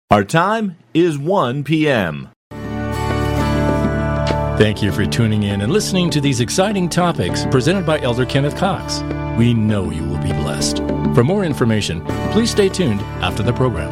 Our time is 1 p.m. Thank you for tuning in and listening to these exciting topics presented by Elder Kenneth Cox. We know you will be blessed. For more information, please stay tuned after the program.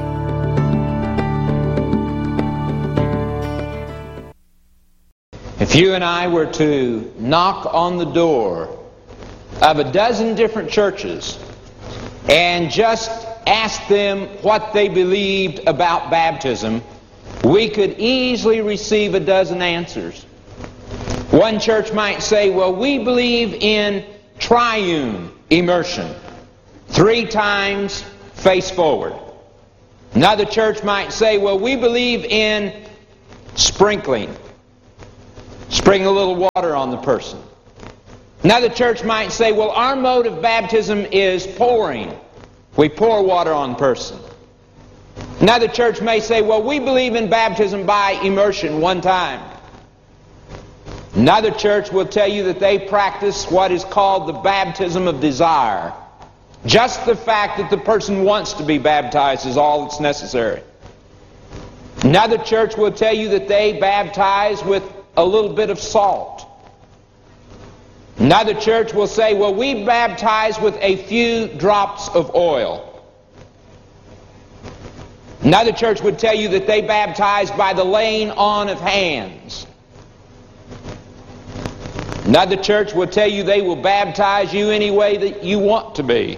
If you and I were to knock on the door of a dozen different churches and just ask them what they believed about baptism, we could easily receive a dozen answers. One church might say, well, we believe in triune immersion, 3 times face forward. Another church might say, well, we believe in sprinkling, sprinkling a little water on the person. Another church might say, well, our mode of baptism is pouring. We pour water on the person. Another church may say, well, we believe in baptism by immersion 1 time. Another church will tell you that they practice what is called the baptism of desire. Just the fact that the person wants to be baptized is all that's necessary. Another church will tell you that they baptize with a little bit of salt. Another church will say, well, we baptize with a few drops of oil. Another church would tell you that they baptize by the laying on of hands. Another church will tell you they will baptize you any way that you want to be.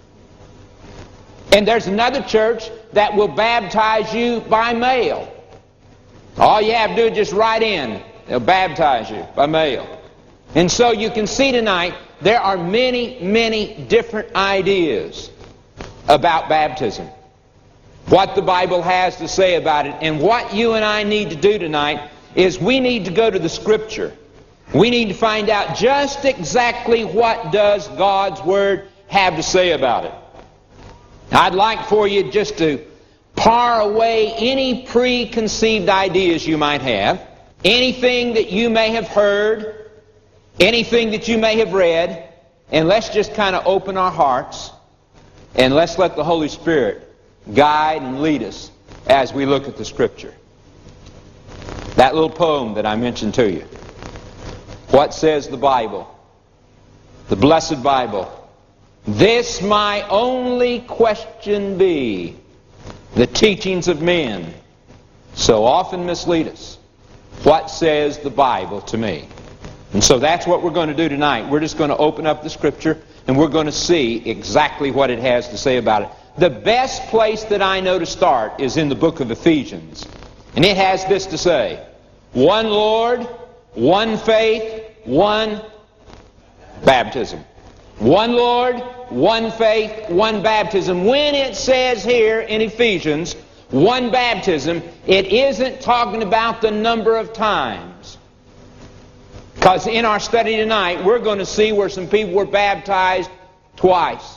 And there's another church that will baptize you by mail. All you have to do is just write in. They'll baptize you by mail. And so you can see tonight, there are many, many different ideas about baptism. What the Bible has to say about it. And what you and I need to do tonight is we need to go to the Scripture. We need to find out just exactly what does God's Word have to say about it. I'd like for you just to par away any preconceived ideas you might have, anything that you may have heard, anything that you may have read, and let's just kind of open our hearts and let's let the Holy Spirit guide and lead us as we look at the Scripture. That little poem that I mentioned to you. What says the Bible? The blessed Bible. This my only question be, the teachings of men so often mislead us. What says the Bible to me? And so that's what we're going to do tonight. We're just going to open up the Scripture and we're going to see exactly what it has to say about it. The best place that I know to start is in the book of Ephesians. And it has this to say: one Lord, one faith, one baptism. One Lord, one faith, one baptism. When it says here in Ephesians, one baptism, it isn't talking about the number of times. Because in our study tonight, we're going to see where some people were baptized twice.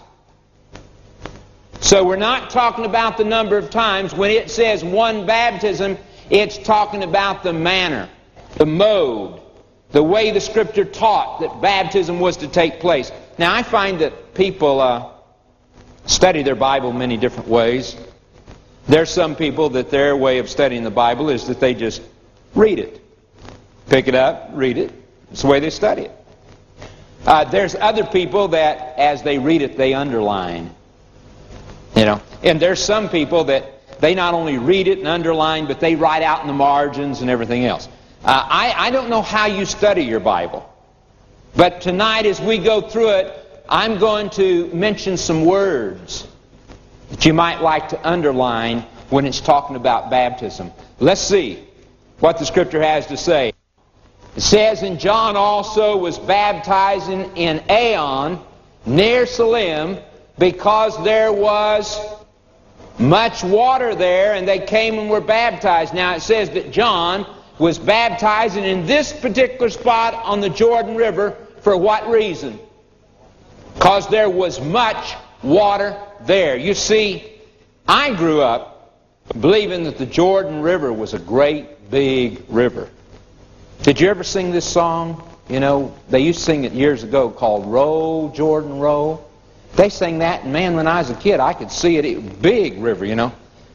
So we're not talking about the number of times. When it says one baptism, it's talking about the manner, the mode, the way the Scripture taught that baptism was to take place. Now, I find that people study their Bible many different ways. There's some people that their way of studying the Bible is that they just read it. Pick it up, read it. It's the way they study it. There's other people that, as they read it, they underline. You know, and there's some people that they not only read it and underline, but they write out in the margins and everything else. I don't know how you study your Bible. But tonight as we go through it, I'm going to mention some words that you might like to underline when it's talking about baptism. Let's see what the Scripture has to say. It says, and John also was baptizing in Aenon near Salim, because there was much water there, and they came and were baptized. Now it says that John was baptizing in this particular spot on the Jordan River. For what reason? Because there was much water there. You see, I grew up believing that the Jordan River was a great big river. Did you ever sing this song? You know, they used to sing it years ago called Row, Jordan, Row. They sang that, and man, when I was a kid, I could see it. It was a big river, you know.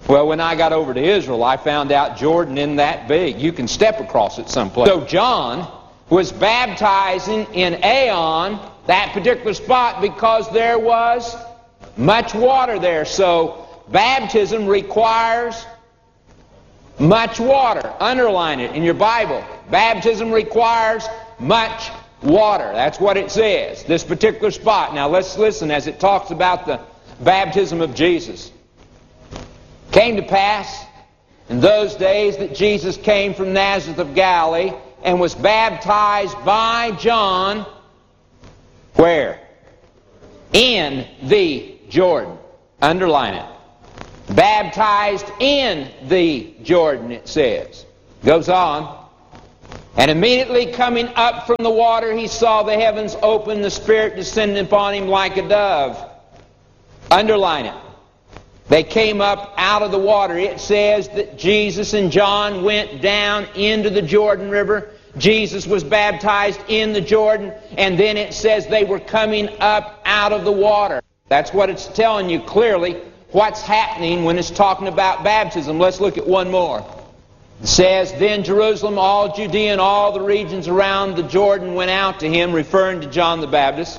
Well, when I got over to Israel, I found out Jordan isn't that big. You can step across it someplace. So John was baptizing in Aeon, that particular spot, because there was much water there. So baptism requires much water. Underline it in your Bible. Baptism requires much water. That's what it says, this particular spot. Now let's listen as it talks about the baptism of Jesus. Came to pass in those days that Jesus came from Nazareth of Galilee and was baptized by John. Where? In the Jordan. Underline it. Baptized in the Jordan, it says. Goes on. And immediately coming up from the water, he saw the heavens open, the Spirit descending upon him like a dove. Underline it. They came up out of the water. It says that Jesus and John went down into the Jordan River. Jesus was baptized in the Jordan. And then it says they were coming up out of the water. That's what it's telling you clearly what's happening when it's talking about baptism. Let's look at one more. It says, then Jerusalem, all Judea, and all the regions around the Jordan went out to him, referring to John the Baptist,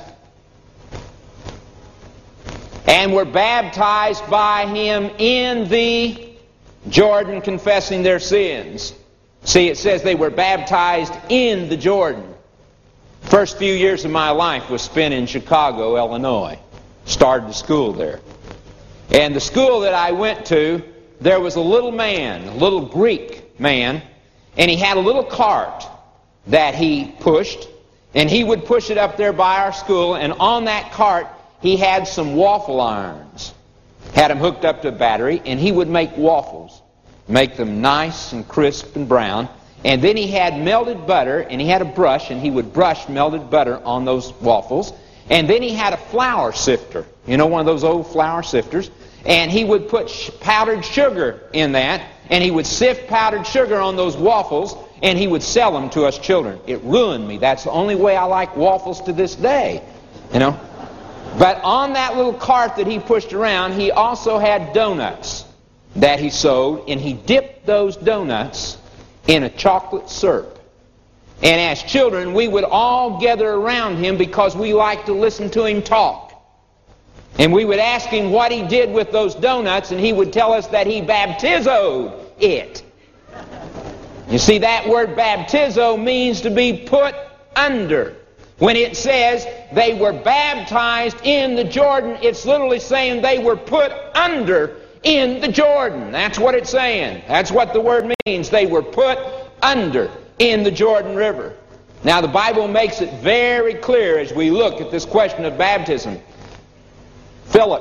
and were baptized by him in the Jordan, confessing their sins. See, it says they were baptized in the Jordan. First few years of my life was spent in Chicago, Illinois. Started the school there. And the school that I went to, there was a little man, a little Greek man, and he had a little cart that he pushed, and he would push it up there by our school, and on that cart he had some waffle irons. Had them hooked up to a battery, and he would make waffles. Make them nice and crisp and brown. And then he had melted butter, and he had a brush, and he would brush melted butter on those waffles. And then he had a flour sifter. You know, one of those old flour sifters. And he would put powdered sugar in that, and he would sift powdered sugar on those waffles, and he would sell them to us children. It ruined me. That's the only way I like waffles to this day. You know? But on that little cart that he pushed around, he also had donuts that he sold, and he dipped those donuts in a chocolate syrup. And as children, we would all gather around him because we liked to listen to him talk. And we would ask him what he did with those donuts, and he would tell us that he baptizoed it. You see, that word baptizo means to be put under. When it says they were baptized in the Jordan, it's literally saying they were put under in the Jordan. That's what it's saying. That's what the word means. They were put under in the Jordan River. Now the Bible makes it very clear as we look at this question of baptism. Philip,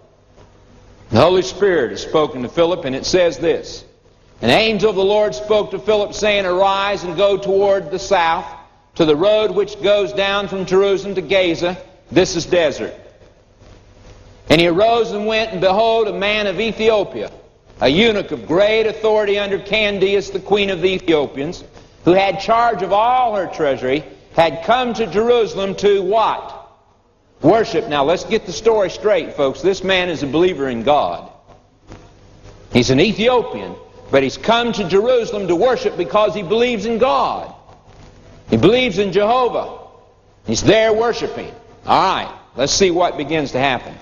the Holy Spirit has spoken to Philip, and it says this. An angel of the Lord spoke to Philip, saying, arise and go toward the south, to the road which goes down from Jerusalem to Gaza. This is desert. And he arose and went, and behold, a man of Ethiopia, a eunuch of great authority under Candace, the queen of the Ethiopians, who had charge of all her treasury, had come to Jerusalem to what? Worship. Now let's get the story straight, folks. This man is a believer in God. He's an Ethiopian, but he's come to Jerusalem to worship because he believes in God. He believes in Jehovah. He's there worshiping. All right, let's see what begins to happen.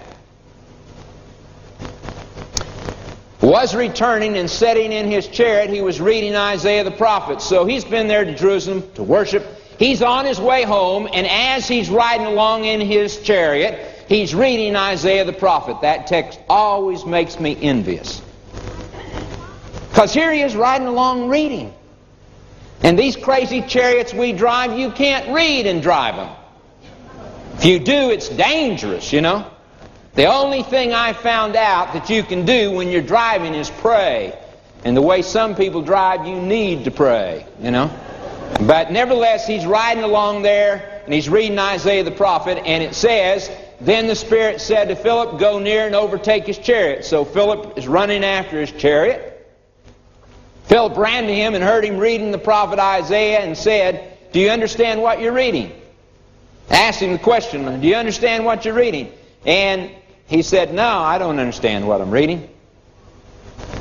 Was returning and sitting in his chariot, he was reading Isaiah the prophet. So he's been there to Jerusalem to worship. He's on his way home, and as he's riding along in his chariot, he's reading Isaiah the prophet. That text always makes me envious. Because here he is riding along reading. And these crazy chariots we drive, you can't read and drive them. If you do, it's dangerous, you know. The only thing I found out that you can do when you're driving is pray. And the way some people drive, you need to pray, you know. But nevertheless, he's riding along there, and he's reading Isaiah the prophet, and it says, then the Spirit said to Philip, go near and overtake his chariot. So Philip is running after his chariot. Philip ran to him and heard him reading the prophet Isaiah and said, do you understand what you're reading? Asked him the question, do you understand what you're reading? And he said, no, I don't understand what I'm reading.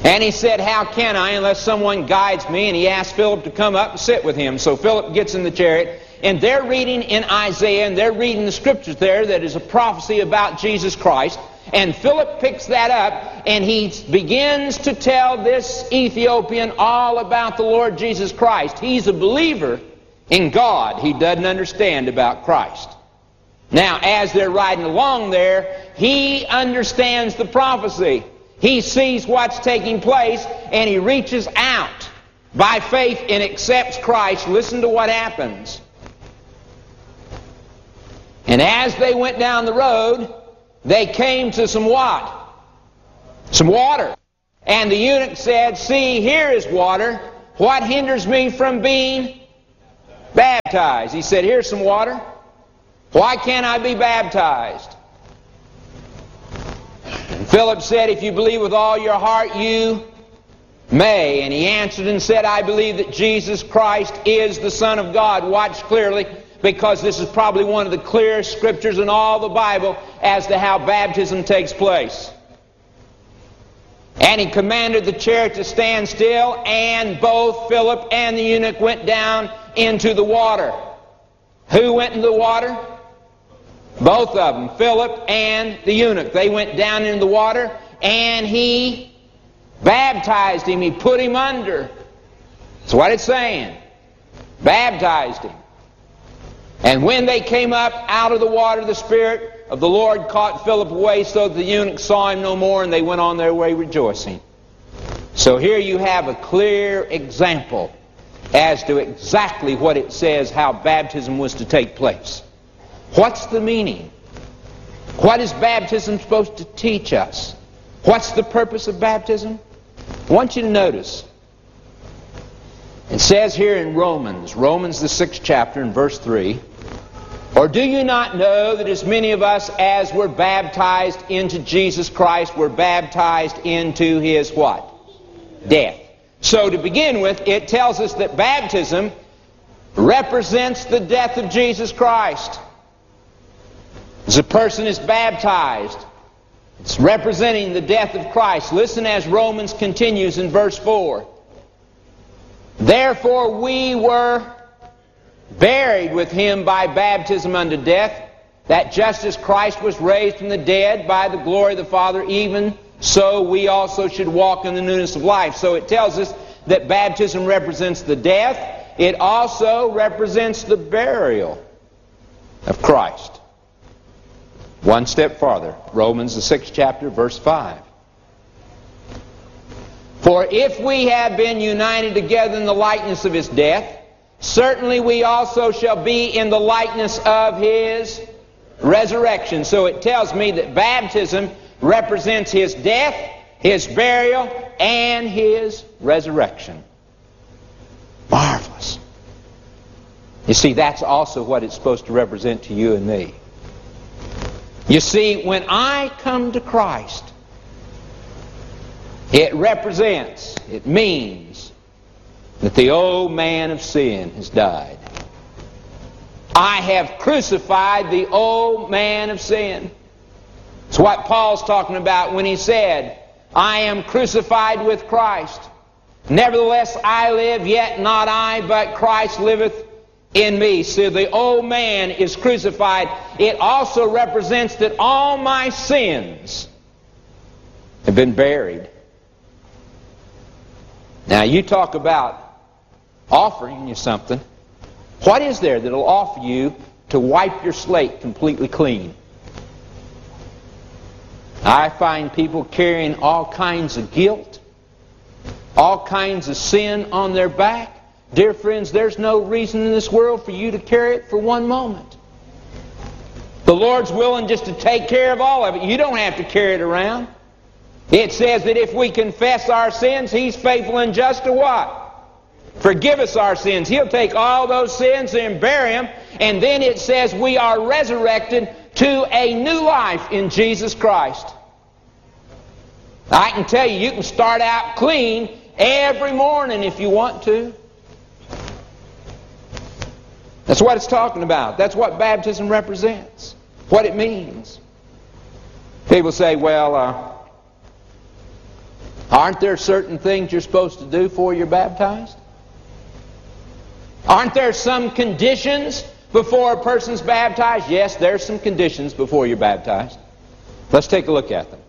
And he said, how can I unless someone guides me? And he asked Philip to come up and sit with him. So Philip gets in the chariot, and they're reading in Isaiah, and they're reading the scriptures there that is a prophecy about Jesus Christ. And Philip picks that up, and he begins to tell this Ethiopian all about the Lord Jesus Christ. He's a believer in God. He doesn't understand about Christ. Now, as they're riding along there, he understands the prophecy. He sees what's taking place, and he reaches out by faith and accepts Christ. Listen to what happens. And as they went down the road, they came to some what? Some water. And the eunuch said, see, here is water. What hinders me from being baptized? He said, here's some water. Why can't I be baptized? And Philip said, if you believe with all your heart, you may. And he answered and said, I believe that Jesus Christ is the Son of God. Watch clearly, because this is probably one of the clearest scriptures in all the Bible as to how baptism takes place. And he commanded the chariot to stand still, and both Philip and the eunuch went down into the water. Who went into the water? Both of them, Philip and the eunuch. They went down into the water, and he baptized him. He put him under. That's what it's saying. Baptized him. And when they came up out of the water, the Spirit of the Lord caught Philip away, so that the eunuch saw him no more, and they went on their way rejoicing. So here you have a clear example as to exactly what it says how baptism was to take place. What's the meaning? What is baptism supposed to teach us? What's the purpose of baptism? I want you to notice. It says here in Romans the 6th chapter in verse 3, or do you not know that as many of us as were baptized into Jesus Christ were baptized into His what? Death. So to begin with, it tells us that baptism represents the death of Jesus Christ. As a person is baptized, it's representing the death of Christ. Listen as Romans continues in verse 4. Therefore we were buried with Him by baptism unto death, that just as Christ was raised from the dead by the glory of the Father, even so we also should walk in the newness of life. So it tells us that baptism represents the death. It also represents the burial of Christ. One step farther, Romans the 6th chapter, verse 5. For if we have been united together in the likeness of His death, certainly we also shall be in the likeness of His resurrection. So it tells me that baptism represents His death, His burial, and His resurrection. Marvelous. You see, that's also what it's supposed to represent to you and me. You see, when I come to Christ, it represents, it means that the old man of sin has died. I have crucified the old man of sin. It's what Paul's talking about when he said, I am crucified with Christ. Nevertheless I live, yet not I, but Christ liveth in me. So the old man is crucified. It also represents that all my sins have been buried. Now you talk about offering you something. What is there that will offer you to wipe your slate completely clean? I find people carrying all kinds of guilt, all kinds of sin on their back. Dear friends, there's no reason in this world for you to carry it for one moment. The Lord's willing just to take care of all of it. You don't have to carry it around. It says that if we confess our sins, He's faithful and just to what? Forgive us our sins. He'll take all those sins and bury them. And then it says we are resurrected to a new life in Jesus Christ. I can tell you, you can start out clean every morning if you want to. That's what it's talking about. That's what baptism represents. What it means. People say, well, Aren't there certain things you're supposed to do before you're baptized? Aren't there some conditions before a person's baptized? Yes, there's some conditions before you're baptized. Let's take a look at them.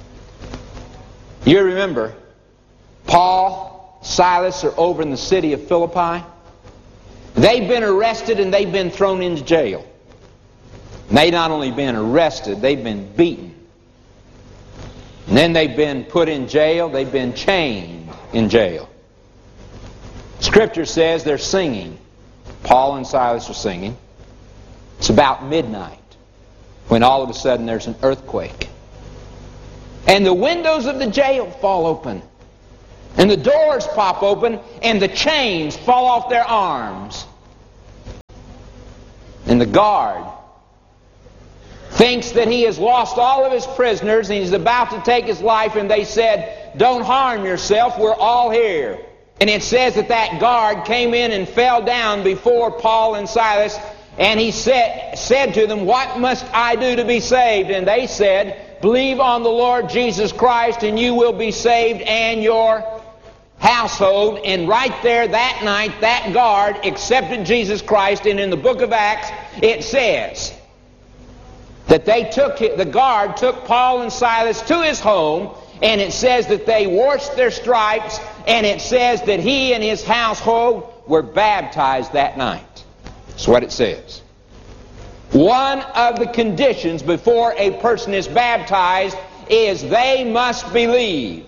You remember, Paul, Silas are over in the city of Philippi. They've been arrested and they've been thrown into jail. And they've not only been arrested, they've been beaten. And then they've been put in jail, they've been chained in jail. Scripture says they're singing. Paul and Silas are singing. It's about midnight when all of a sudden there's an earthquake. And the windows of the jail fall open. And the doors pop open and the chains fall off their arms. And the guard thinks that he has lost all of his prisoners and he's about to take his life, and they said, "Don't harm yourself, we're all here." And it says that that guard came in and fell down before Paul and Silas, and he said to them, "What must I do to be saved?" And they said, "Believe on the Lord Jesus Christ and you will be saved and your household." And right there that night, that guard accepted Jesus Christ. And in the book of Acts it says that the guard took Paul and Silas to his home, and it says that they washed their stripes, and it says that he and his household were baptized that night. That's what it says. One of the conditions before a person is baptized is they must believe.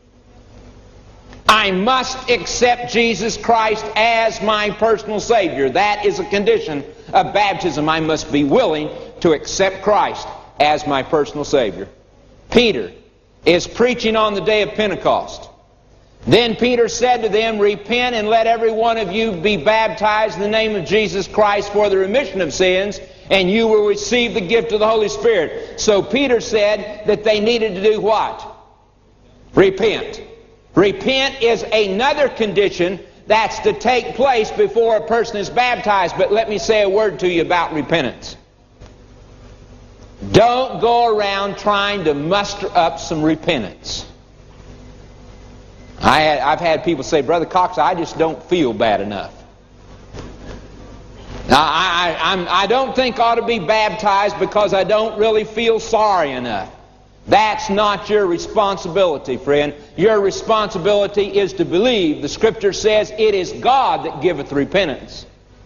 I must accept Jesus Christ as my personal Savior. That is a condition of baptism. I must be willing to accept Christ as my personal Savior. Peter is preaching on the day of Pentecost. Then Peter said to them, "Repent and let every one of you be baptized in the name of Jesus Christ for the remission of sins, and you will receive the gift of the Holy Spirit." So Peter said that they needed to do what? Repent. Repent is another condition that's to take place before a person is baptized. But let me say a word to you about repentance. Don't go around trying to muster up some repentance. I've had people say, "Brother Cox, I just don't feel bad enough. I don't think I ought to be baptized because I don't really feel sorry enough." That's not your responsibility, friend. Your responsibility is to believe. The Scripture says it is God that giveth repentance.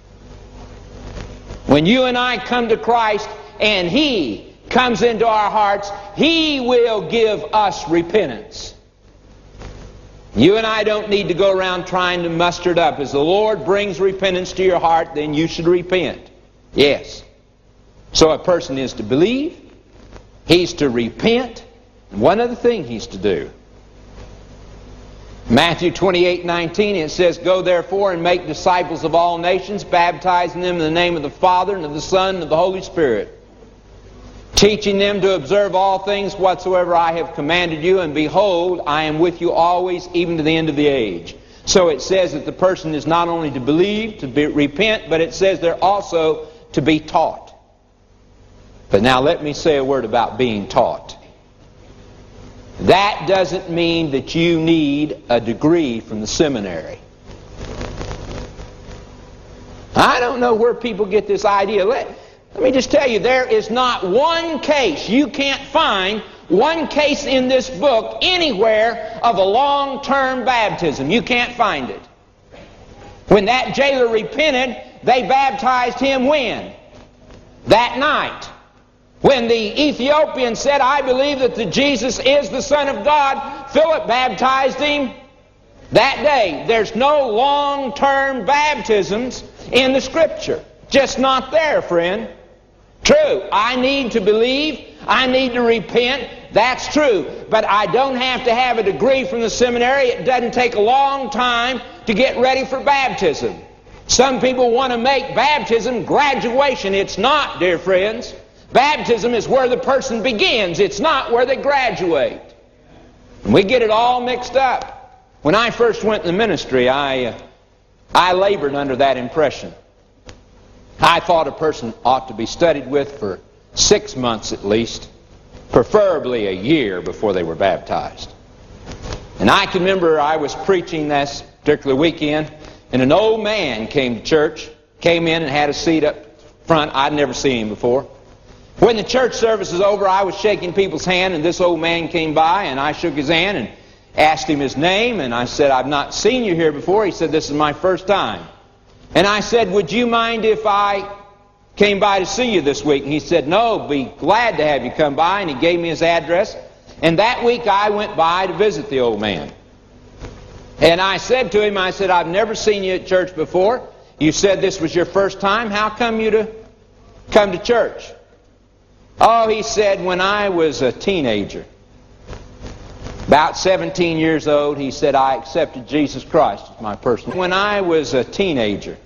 When you and I come to Christ and He comes into our hearts, He will give us repentance. You and I don't need to go around trying to muster it up. As the Lord brings repentance to your heart, then you should repent. Yes. So a person is to believe, he's to repent, and one other thing he's to do. Matthew 28:19, it says, "Go therefore and make disciples of all nations, baptizing them in the name of the Father and of the Son and of the Holy Spirit, teaching them to observe all things whatsoever I have commanded you, and behold, I am with you always, even to the end of the age." So it says that the person is not only to believe, to repent, but it says they're also to be taught. But now let me say a word about being taught. That doesn't mean that you need a degree from the seminary. I don't know where people get this idea. Let me just tell you, there is not one case, you can't find one case in this book anywhere of a long-term baptism. You can't find it. When that jailer repented, they baptized him when? That night. When the Ethiopian said, "I believe that Jesus is the Son of God," Philip baptized him that day. There's no long-term baptisms in the Scripture. Just not there, friend. True, I need to believe, I need to repent, that's true. But I don't have to have a degree from the seminary. It doesn't take a long time to get ready for baptism. Some people want to make baptism graduation. It's not, dear friends. Baptism is where the person begins. It's not where they graduate. And we get it all mixed up. When I first went in the ministry, I labored under that impression. I thought a person ought to be studied with for 6 months at least, preferably a year before they were baptized. And I can remember I was preaching this particular weekend, and an old man came to church, came in and had a seat up front. I'd never seen him before. When the church service was over, I was shaking people's hand, and this old man came by, and I shook his hand and asked him his name, and I said, I've not seen you here before. He said, this is my first time. And I said, would you mind if I came by to see you this week? And he said, no, be glad to have you come by, and he gave me his address. And that week I went by to visit the old man. And I said to him, I said, I've never seen you at church before. You said this was your first time. How come you to come to church? Oh, he said, when I was a teenager, about 17 years old, he said, I accepted Jesus Christ as my personal. When I was a teenager,